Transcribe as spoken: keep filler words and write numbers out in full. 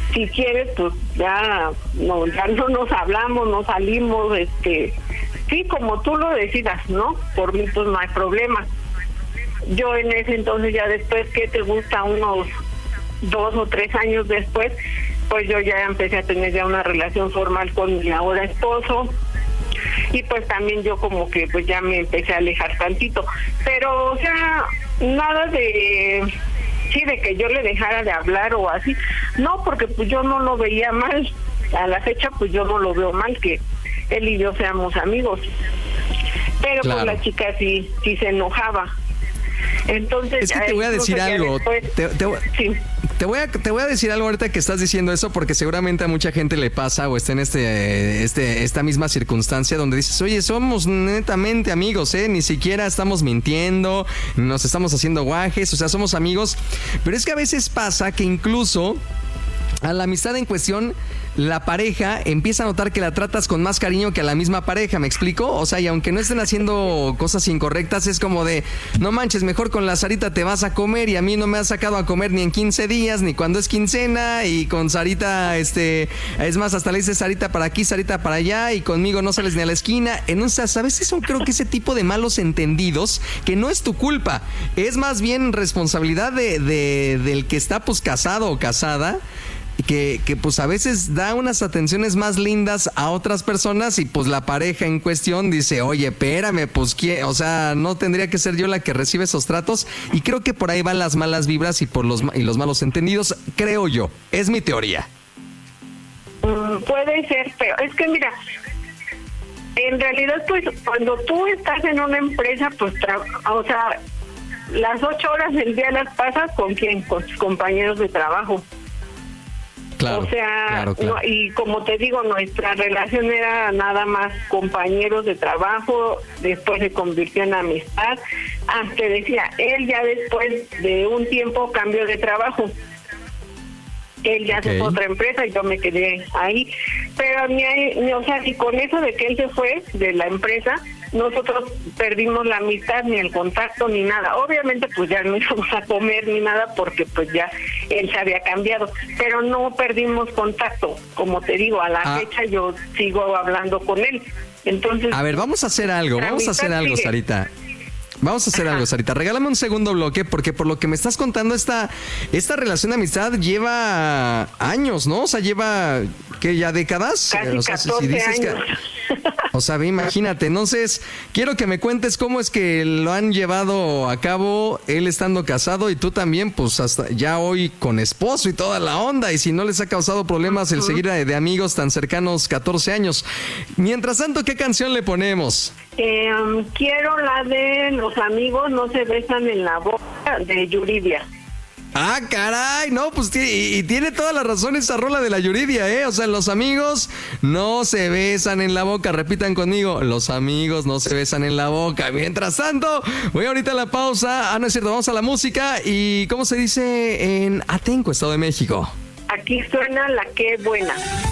si quieres, pues ya no, ya no nos hablamos, no salimos, este, sí, como tú lo decidas, ¿no? Por mí, pues no hay problema. Yo en ese entonces, ya después, que te gusta, unos dos o tres años después, pues yo ya empecé a tener ya una relación formal con mi ahora esposo, y pues también yo como que pues ya me empecé a alejar tantito, pero o sea, nada de, sí, de que yo le dejara de hablar o así, no, porque pues yo no lo veía mal, a la fecha pues yo no lo veo mal que él y yo seamos amigos, pero claro, pues la chica sí, sí se enojaba. Entonces, es que te voy a decir algo, después, te, te, sí. te, voy a, te voy a decir algo ahorita que estás diciendo eso, porque seguramente a mucha gente le pasa o está en este, este, esta misma circunstancia donde dices, oye, somos netamente amigos, ¿eh? Ni siquiera estamos mintiendo, nos estamos haciendo guajes, o sea, somos amigos, pero es que a veces pasa que incluso a la amistad en cuestión, la pareja empieza a notar que la tratas con más cariño que a la misma pareja, ¿me explico? O sea, y aunque no estén haciendo cosas incorrectas, es como de, no manches, mejor con la Sarita te vas a comer y a mí no me has sacado a comer ni en quince días, ni cuando es quincena, y con Sarita, este, es más, hasta le dices Sarita para aquí, Sarita para allá, y conmigo no sales ni a la esquina. Entonces, a veces son, creo que ese tipo de malos entendidos, que no es tu culpa, es más bien responsabilidad de, de, del que está pues casado o casada, Que, que pues a veces da unas atenciones más lindas a otras personas y pues la pareja en cuestión dice, oye, espérame, pues ¿quién? O sea, no tendría que ser yo la que recibe esos tratos, y creo que por ahí van las malas vibras y por los y los malos entendidos, creo yo, es mi teoría. Mm, puede ser, pero es que mira, en realidad pues cuando tú estás en una empresa, pues tra- o sea, las ocho horas del día las pasas con quién, con tus compañeros de trabajo. Claro, o sea, claro, claro. No, y como te digo, nuestra relación era nada más compañeros de trabajo, después se convirtió en amistad, hasta decía, él ya después de un tiempo cambió de trabajo. Él ya okay. se fue a otra empresa y yo me quedé ahí. Pero ni, ni, o sea, ni con eso de que él se fue de la empresa, nosotros perdimos la amistad, ni el contacto, ni nada. Obviamente, pues ya no íbamos a comer ni nada porque pues ya él se había cambiado. Pero no perdimos contacto. Como te digo, a la ah. fecha yo sigo hablando con él. Entonces, a ver, vamos a hacer algo, vamos a hacer algo, sigue. Sarita. Vamos a hacer Ajá. algo, Sarita. Regálame un segundo bloque, porque por lo que me estás contando, esta, esta relación de amistad lleva años, ¿no? O sea, lleva, ¿qué? ¿Ya décadas? Casi o sea, catorce si dices años. Que, o sea, imagínate. Entonces, quiero que me cuentes cómo es que lo han llevado a cabo, él estando casado y tú también, pues hasta ya hoy con esposo y toda la onda. Y si no les ha causado problemas el uh-huh. seguir de amigos tan cercanos catorce años. Mientras tanto, ¿qué canción le ponemos? Eh, um, quiero la de Los amigos no se besan en la boca, de Yuridia. Ah, caray, no, pues y, y tiene toda la razón esa rola de la Yuridia, ¿eh? O sea, los amigos no se besan en la boca, repitan conmigo, los amigos no se besan en la boca. Mientras tanto, voy ahorita a la pausa, ah, no es cierto, vamos a la música y, ¿cómo se dice en Atenco, Estado de México? Aquí suena La Qué Buena.